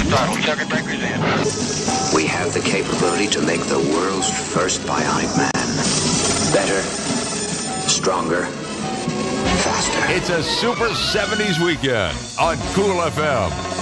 throttle. Sucker breakers in. We have the capability to make the world's first bionic man. Better, stronger, faster. It's a Super 70s weekend on Cool FM.